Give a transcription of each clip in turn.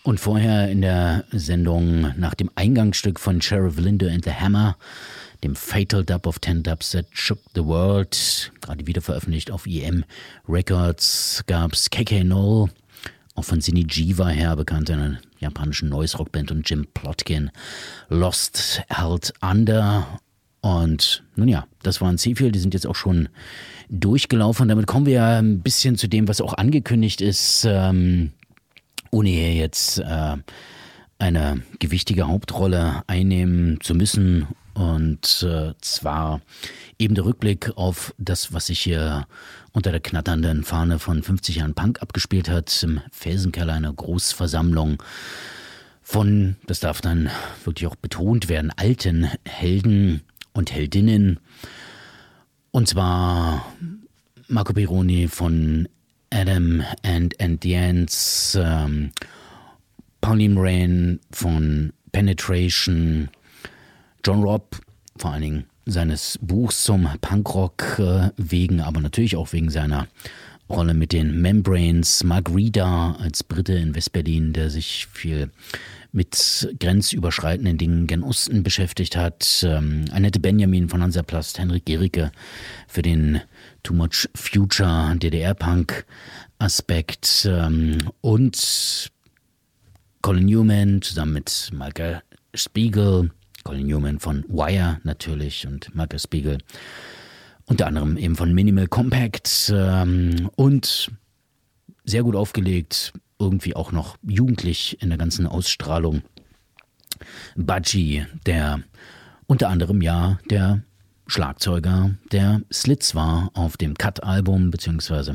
Und vorher in der Sendung nach dem Eingangsstück von Sheriff Linder and the Hammer, dem Fatal Dub of 10 Dubs That Shook the World, gerade wieder veröffentlicht auf EM Records, gab es KK Null, auch von Sinny Jiva her bekannt, einer japanischen Noise-Rock-Band, und Jim Plotkin, Lost Held Under. Und nun ja, das waren C4, die sind jetzt auch schon durchgelaufen. Damit kommen wir ja ein bisschen zu dem, was auch angekündigt ist, ohne hier jetzt eine gewichtige Hauptrolle einnehmen zu müssen. Und zwar eben der Rückblick auf das, was sich hier unter der knatternden Fahne von 50 Jahren Punk abgespielt hat, im Felsenkeller einer Großversammlung von, das darf dann wirklich auch betont werden, alten Helden und Heldinnen. Und zwar Marco Pironi von Adam and the Ants, Pauline Moran von Penetration, John Robb, vor allen Dingen seines Buchs zum Punkrock wegen, aber natürlich auch wegen seiner Rolle mit den Membranes, Mark Reeder als Brite in Westberlin, der sich viel mit grenzüberschreitenden Dingen gen Osten beschäftigt hat, Annette Benjamin von Hansaplast, Henrik Gericke für den Too Much Future DDR-Punk-Aspekt und Colin Newman zusammen mit Michael Spiegel, Colin Newman von Wire natürlich und Michael Spiegel unter anderem eben von Minimal Compact und sehr gut aufgelegt, irgendwie auch noch jugendlich in der ganzen Ausstrahlung. Budgie, der unter anderem ja der Schlagzeuger der Slits war auf dem Cut-Album, beziehungsweise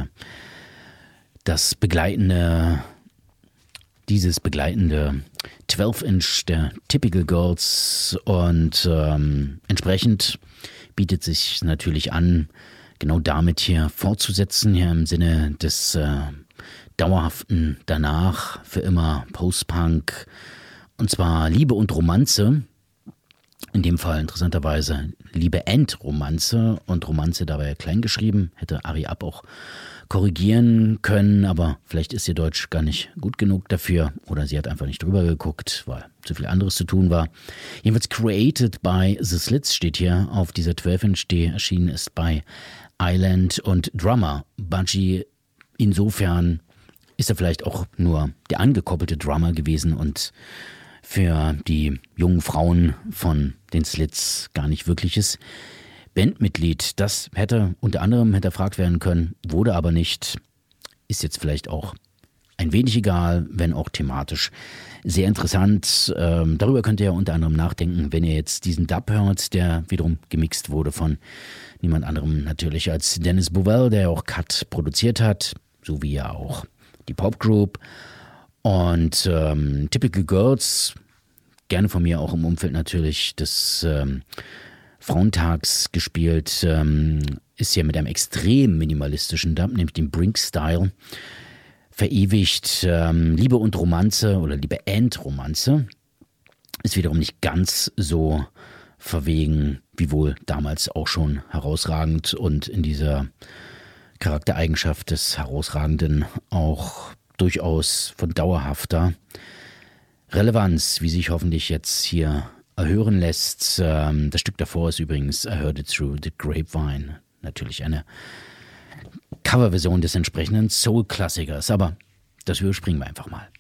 dieses begleitende 12-Inch der Typical Girls, und entsprechend bietet sich natürlich an, genau damit hier fortzusetzen, hier im Sinne des dauerhaften Danach, für immer Post-Punk, und zwar Liebe und Romanze, in dem Fall interessanterweise Liebe and Romanze, und Romanze dabei klein geschrieben, hätte Ari Ab auch korrigieren können, aber vielleicht ist ihr Deutsch gar nicht gut genug dafür oder sie hat einfach nicht drüber geguckt, weil zu viel anderes zu tun war. Jedenfalls Created by The Slits steht hier auf dieser 12-Inch, die erschienen ist bei Island, und Drummer Budgie, insofern ist er vielleicht auch nur der angekoppelte Drummer gewesen und für die jungen Frauen von den Slits gar nicht wirkliches Bandmitglied. Das hätte unter anderem hinterfragt werden können, wurde aber nicht. Ist jetzt vielleicht auch ein wenig egal, wenn auch thematisch sehr interessant. Darüber könnt ihr ja unter anderem nachdenken, wenn ihr jetzt diesen Dub hört, der wiederum gemixt wurde von niemand anderem natürlich als Dennis Bovell, der auch Cut produziert hat, so wie ja auch die Popgroup. Und Typical Girls, gerne von mir auch im Umfeld natürlich des Frauentags gespielt, ist hier mit einem extrem minimalistischen Dub, nämlich dem Brink-Style, verewigt. Liebe und Romanze oder Liebe and Romanze ist wiederum nicht ganz so verwegen, wie wohl damals auch schon herausragend, und in dieser Charaktereigenschaft des Herausragenden auch durchaus von dauerhafter Relevanz, wie sich hoffentlich jetzt hier erhören lässt. Das Stück davor ist übrigens I Heard It Through the Grapevine. Natürlich eine Coverversion des entsprechenden Soul-Klassikers, aber das überspringen wir einfach mal.